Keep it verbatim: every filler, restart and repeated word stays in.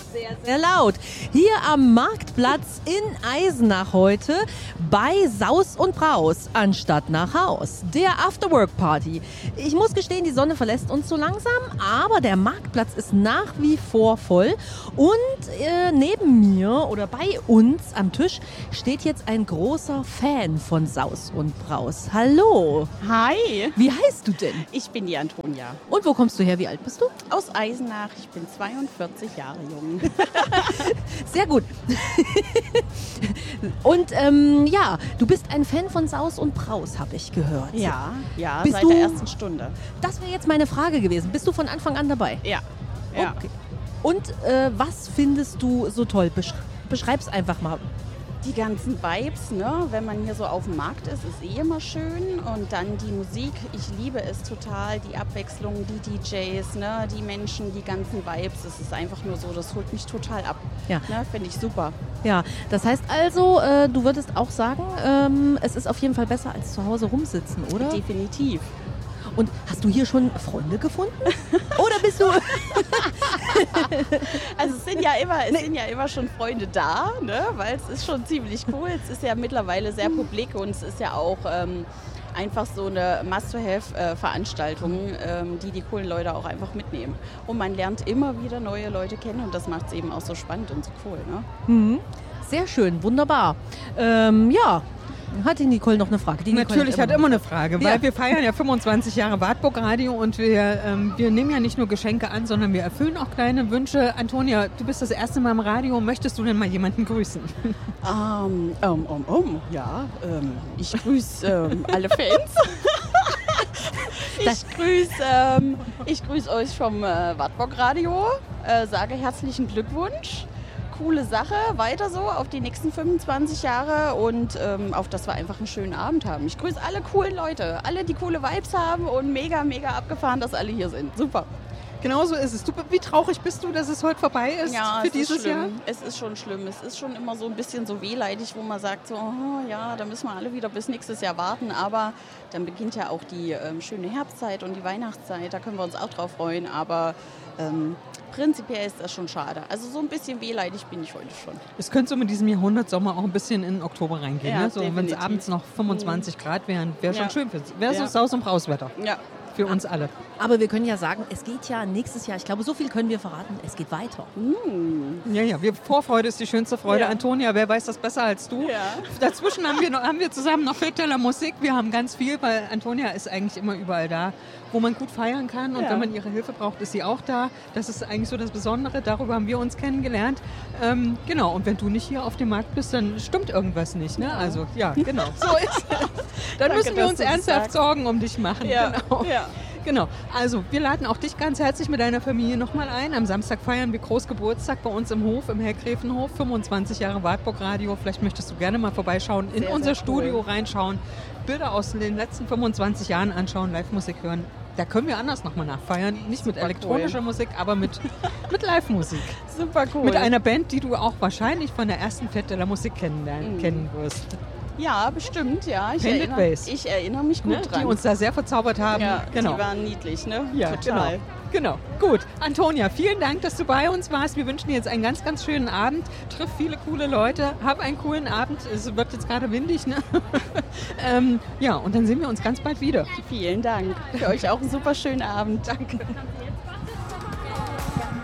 Sehr, sehr laut. Hier am Marktplatz in Eisenach heute bei Saus und Braus anstatt nach Haus. Der Afterwork-Party. Ich muss gestehen, die Sonne verlässt uns so langsam, aber der Marktplatz ist nach wie vor voll. Und äh, neben mir oder bei uns am Tisch steht jetzt ein großer Fan von Saus und Braus. Hallo. Hi. Wie heißt du denn? Ich bin die Antonia. Und wo kommst du her? Wie alt bist du? Aus Eisenach. Ich bin zweiundvierzig Jahre jung. Sehr gut. Und ähm, ja, du bist ein Fan von Saus und Braus, habe ich gehört. Ja, ja, Bist seit du- der ersten Stunde. Das wäre jetzt meine Frage gewesen. Bist du von Anfang an dabei? Ja, ja. Okay. Und äh, was findest du so toll? Besch beschreib's einfach mal. Die ganzen Vibes, ne? Wenn man hier so auf dem Markt ist, ist eh immer schön. Und dann die Musik, ich liebe es total. Die Abwechslung, die D Js, ne? Die Menschen, die ganzen Vibes. Es ist einfach nur so, das holt mich total ab. Ja. Ne? Finde ich super. Ja, das heißt also, äh, du würdest auch sagen, ähm, es ist auf jeden Fall besser als zu Hause rumsitzen, oder? Definitiv. Und hast du hier schon Freunde gefunden? Oder bist du... Also es sind ja immer, es sind ja immer schon Freunde da, ne? Weil es ist schon ziemlich cool. Es ist ja mittlerweile sehr publik und es ist ja auch ähm, einfach so eine Must-to-have-Veranstaltung, ähm, die die coolen Leute auch einfach mitnehmen. Und man lernt immer wieder neue Leute kennen und das macht es eben auch so spannend und so cool. Ne? Mhm. Sehr schön, wunderbar. Ähm, ja, hat die Nicole noch eine Frage? Die Nicole Natürlich hat immer eine Frage, weil Ja. wir feiern ja fünfundzwanzig Jahre Wartburg Radio und wir, ähm, wir nehmen ja nicht nur Geschenke an, sondern wir erfüllen auch kleine Wünsche. Antonia, du bist das erste Mal im Radio. Möchtest du denn mal jemanden grüßen? Ähm, ähm, ähm, ähm, ja, ähm, ich grüße ähm, alle Fans. Ich grüße ähm, ich grüß euch vom äh, Wartburg Radio, äh, sage herzlichen Glückwunsch. Coole Sache, weiter so auf die nächsten fünfundzwanzig Jahre und ähm, auf dass wir einfach einen schönen Abend haben. Ich grüße alle coolen Leute, alle, die coole Vibes haben und mega, mega abgefahren, dass alle hier sind. Super. Genauso ist es. Du, wie traurig bist du, dass es heute vorbei ist Ja, für es dieses ist schlimm. Jahr? Es ist schon schlimm. Es ist schon immer so ein bisschen so wehleidig, wo man sagt, so, oh, ja, da müssen wir alle wieder bis nächstes Jahr warten. Aber dann beginnt ja auch die ähm, schöne Herbstzeit und die Weihnachtszeit. Da können wir uns auch drauf freuen. Aber ähm, prinzipiell ist das schon schade. Also so ein bisschen wehleidig bin ich heute schon. Es könnte so mit diesem Jahrhundertsommer auch ein bisschen in den Oktober reingehen. Ja, Ne? So, wenn es definitiv. abends noch fünfundzwanzig Grad wären, wäre schon Ja. schön. Wäre so Ja. Saus- und Brauswetter Ja. für uns alle. Aber wir können ja sagen, es geht ja nächstes Jahr, ich glaube, so viel können wir verraten, es geht weiter. Ja, ja, wir, Vorfreude ist die schönste Freude. Ja. Antonia, wer weiß das besser als du? Ja. Dazwischen haben wir, noch, haben wir zusammen noch Fête de la Musik. Wir haben ganz viel, weil Antonia ist eigentlich immer überall da, wo man gut feiern kann. Und Ja. wenn man ihre Hilfe braucht, ist sie auch da. Das ist eigentlich so das Besondere. Darüber haben wir uns kennengelernt. Ähm, genau, und wenn du nicht hier auf dem Markt bist, dann stimmt irgendwas nicht. Ne? Also, ja, genau. So ist es. Dann Danke, müssen wir dass uns du das ernsthaft sagst. Sorgen um dich machen. Ja. Genau. Ja. Genau, also wir laden auch dich ganz herzlich mit deiner Familie nochmal ein. Am Samstag feiern wir Großgeburtstag bei uns im Hof, im Herrgräfenhof, fünfundzwanzig Jahre Wartburg Radio. Vielleicht möchtest du gerne mal vorbeischauen, in Sehr, unser sehr Studio cool. reinschauen, Bilder aus den letzten fünfundzwanzig Jahren anschauen, Live-Musik hören. Da können wir anders nochmal nachfeiern. Nicht mit Super elektronischer cool. Musik, aber mit, mit Live-Musik. Super cool. Mit einer Band, die du auch wahrscheinlich von der ersten Fête de la Musik kennenlernen, Mhm. kennen wirst. Ja, bestimmt, ja. Ich, Pendant erinnere, Ways. ich erinnere mich gut Ne? dran. Die uns da sehr verzaubert haben. ja, genau. die waren niedlich, ne? Ja, Total. Genau. genau. Gut. Antonia, vielen Dank, dass du bei uns warst. Wir wünschen dir jetzt einen ganz, ganz schönen Abend. Triff viele coole Leute. Hab einen coolen Abend. Es wird jetzt gerade windig, ne? ähm, ja, und dann sehen wir uns ganz bald wieder. Vielen Dank. Für euch auch einen super schönen Abend. Danke.